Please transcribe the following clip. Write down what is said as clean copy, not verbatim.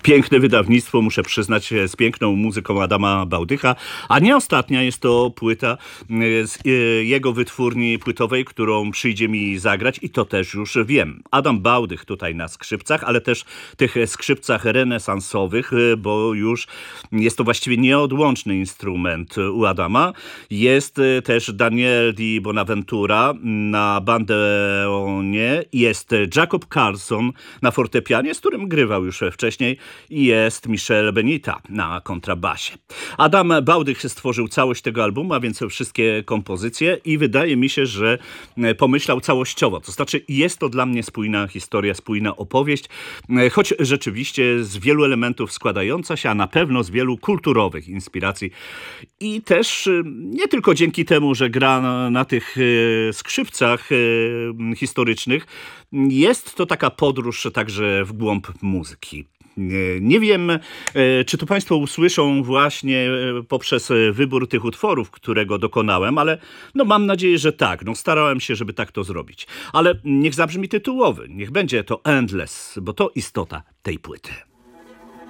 Piękne wydawnictwo, muszę przyznać, z piękną muzyką Adama Bałdycha, a nie ostatnia jest to płyta z jego wytwórni płytowej, którą przyjdzie mi zagrać i to też już wiem. Adam Bałdych tutaj na skrzypcach, ale też tych skrzypcach renesansowych, bo już jest to właściwie nieodłączny instrument u Adama. Jest też Daniel Di Bonaventura na bandeonie, jest Jacob Carlson na fortepianie, z którym grywał już wcześniej, i jest Michel Benita na kontrabasie. Adam Bałdych stworzył całość tego albumu, a więc wszystkie kompozycje i wydaje mi się, że pomyślał całościowo. To znaczy jest to dla mnie spójna historia, spójna opowieść, choć rzeczywiście z wielu elementów składająca się, a na pewno z wielu kulturowych inspiracji. I też nie tylko dzięki temu, że gra na tych skrzypcach historycznych, jest to taka podróż także w głąb muzyki. Nie wiem, czy to Państwo usłyszą właśnie poprzez wybór tych utworów, którego dokonałem, ale mam nadzieję, że tak. Starałem się, żeby tak to zrobić. Ale niech zabrzmi tytułowy, niech będzie to Endless, bo to istota tej płyty.